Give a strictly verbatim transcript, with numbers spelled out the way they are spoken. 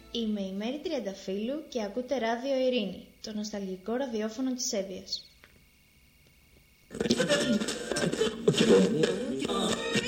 Είμαι η Μέρη Τριανταφύλλου και ακούτε Ράδιο Ειρήνη, το νοσταλγικό ραδιόφωνο της Εύβοιας.